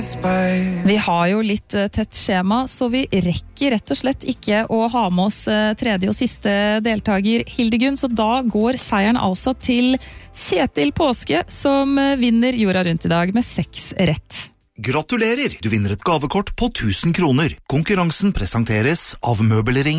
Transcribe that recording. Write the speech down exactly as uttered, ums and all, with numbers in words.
Vi har jo litt tett skjema, så vi rekker rett og slett ikke å ha med oss tredje og siste deltaker, Hildegunn, så da går seieren altså til Kjetil Påske, som vinner jorda rundt i dag med seks rett. Gratulerer! Du vinner et gavekort på tusen kroner. Konkurransen presenteres av Møbelringen.